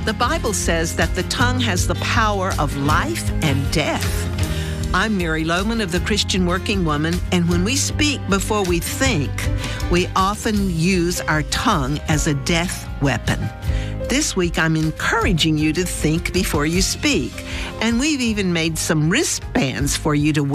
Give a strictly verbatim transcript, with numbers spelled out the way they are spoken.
The Bible says that the tongue has the power of life and death. I'm Mary Lohman of the Christian Working Woman, and when we speak before we think, we often use our tongue as a death weapon. This week, I'm encouraging you to think before you speak, and we've even made some wristbands for you to wear.